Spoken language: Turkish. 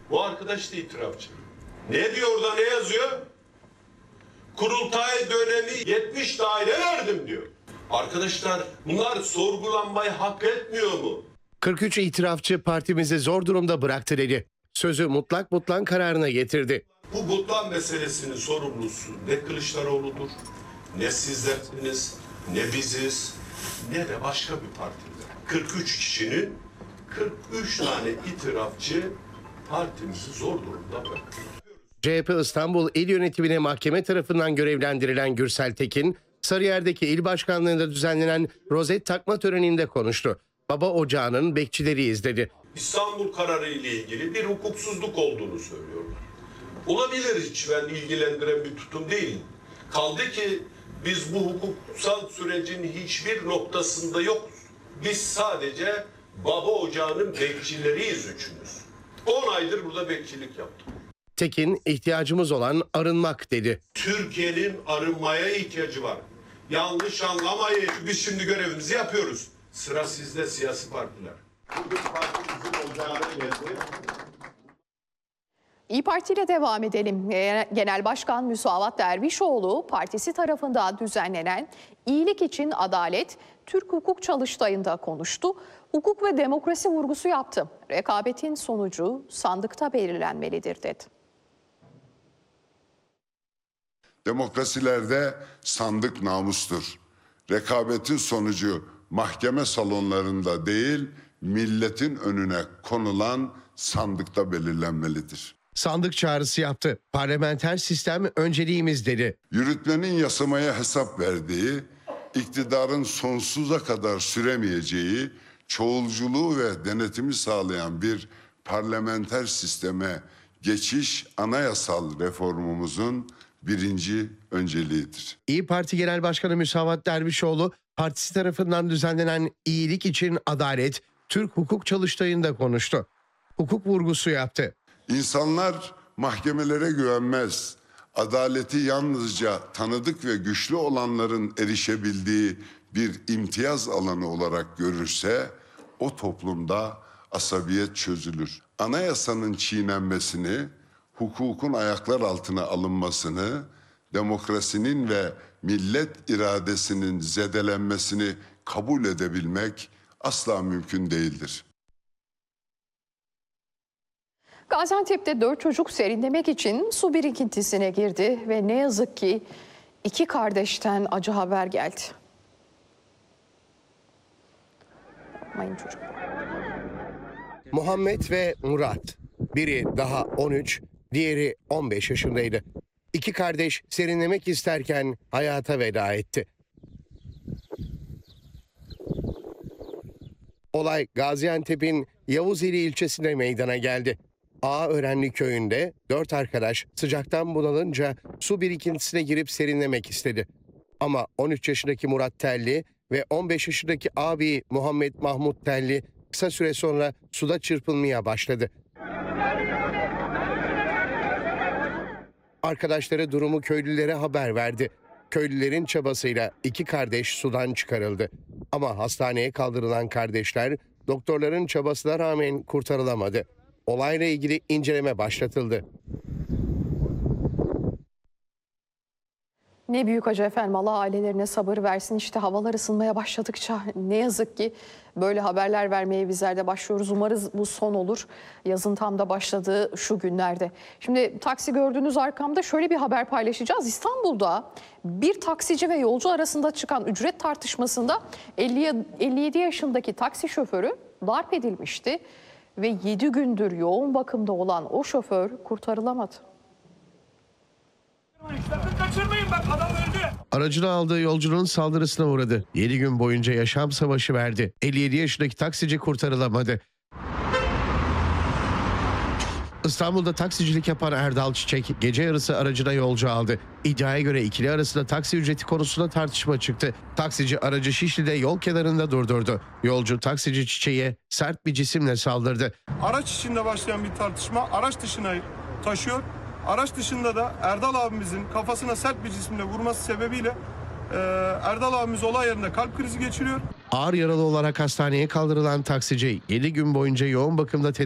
Bu arkadaş da itirafçı. Ne diyor orada, ne yazıyor? Kurultay dönemi 70 daire verdim diyor. Arkadaşlar, bunlar sorgulanmayı hak etmiyor mu? 43 itirafçı partimizi zor durumda bıraktı dedi. Sözü mutlak butlan kararına getirdi. Bu butlan meselesinin sorumlusu ne Kılıçdaroğlu'dur, ne sizlersiniz, ne biziz, ne de başka bir partiler. 43 kişinin 43 tane itirafçı partimizi zor durumda bıraktı. CHP İstanbul İl Yönetimi'ne mahkeme tarafından görevlendirilen Gürsel Tekin, Sarıyer'deki il başkanlığında düzenlenen rozet takma töreninde konuştu. Baba ocağının bekçileri izledi. İstanbul kararı ile ilgili bir hukuksuzluk olduğunu söylüyorlar. Olabilir, hiç ben ilgilendiren bir tutum değil. Kaldı ki biz bu hukuksal sürecin hiçbir noktasında yokuz. Biz sadece baba ocağının bekçileriyiz üçümüz. 10 aydır burada bekçilik yaptık. Tekin, ihtiyacımız olan arınmak dedi. Türkiye'nin arınmaya ihtiyacı var. Yanlış anlamayın. Biz şimdi görevimizi yapıyoruz. Sıra sizde siyasi partiler. İYİ Parti ile devam edelim. Genel Başkan Müsavat Dervişoğlu, partisi tarafından düzenlenen İyilik için Adalet, Türk Hukuk Çalıştayı'nda konuştu. Hukuk ve demokrasi vurgusu yaptı. Rekabetin sonucu sandıkta belirlenmelidir dedi. Demokrasilerde sandık namustur. Rekabetin sonucu mahkeme salonlarında değil, milletin önüne konulan sandıkta belirlenmelidir. Sandık çağrısı yaptı. Parlamenter sistem önceliğimiz dedi. Yürütmenin yasamaya hesap verdiği, iktidarın sonsuza kadar süremeyeceği, çoğulculuğu ve denetimi sağlayan bir parlamenter sisteme geçiş anayasal reformumuzun birinci önceliğidir. İYİ Parti Genel Başkanı Müsavat Dervişoğlu, partisi tarafından düzenlenen İyilik için Adalet, Türk Hukuk Çalıştayı'nda konuştu. Hukuk vurgusu yaptı. İnsanlar mahkemelere güvenmez. Adaleti yalnızca tanıdık ve güçlü olanların erişebildiği bir imtiyaz alanı olarak görürse o toplumda asabiyet çözülür. Anayasanın çiğnenmesini, hukukun ayaklar altına alınmasını, demokrasinin ve millet iradesinin zedelenmesini kabul edebilmek asla mümkün değildir. Gaziantep'te 4 çocuk serinlemek için su birikintisine girdi ve ne yazık ki 2 kardeşten acı haber geldi. Yapmayın çocuk. Muhammed ve Murat. Biri daha 13, diğeri 15 yaşındaydı. 2 kardeş serinlemek isterken hayata veda etti. Olay Gaziantep'in Yavuzeli ilçesinde meydana geldi. Ağaörenli köyünde 4 arkadaş sıcaktan bunalınca su birikintisine girip serinlemek istedi. Ama 13 yaşındaki Murat Telli ve 15 yaşındaki abi Muhammed Mahmut Telli kısa süre sonra suda çırpınmaya başladı. Arkadaşları durumu köylülere haber verdi. Köylülerin çabasıyla 2 kardeş sudan çıkarıldı. Ama hastaneye kaldırılan kardeşler doktorların çabasına rağmen kurtarılamadı. Olayla ilgili inceleme başlatıldı. Ne büyük acı efendim, Allah ailelerine sabır versin. İşte havalar ısınmaya başladıkça ne yazık ki böyle haberler vermeye bizler de başlıyoruz. Umarız bu son olur. Yazın tam da başladığı şu günlerde. Şimdi taksi gördüğünüz arkamda, şöyle bir haber paylaşacağız. İstanbul'da bir taksici ve yolcu arasında çıkan ücret tartışmasında 57 yaşındaki taksi şoförü darp edilmişti. Ve 7 gündür yoğun bakımda olan o şoför kurtarılamadı. Kaçırmayın, bak adam öldü. Aracını aldığı yolcunun saldırısına uğradı. 7 gün boyunca yaşam savaşı verdi. 57 yaşındaki taksici kurtarılamadı. İstanbul'da taksicilik yapan Erdal Çiçek gece yarısı aracına yolcu aldı. İddiaya göre ikili arasında taksi ücreti konusunda tartışma çıktı. Taksici aracı Şişli'de yol kenarında durdurdu. Yolcu taksici Çiçek'e sert bir cisimle saldırdı. Araç içinde başlayan bir tartışma araç dışına taşıyor. Araç dışında da Erdal abimizin kafasına sert bir cisimle vurması sebebiyle Erdal abimiz olay yerinde kalp krizi geçiriyor. Ağır yaralı olarak hastaneye kaldırılan taksici 7 gün boyunca yoğun bakımda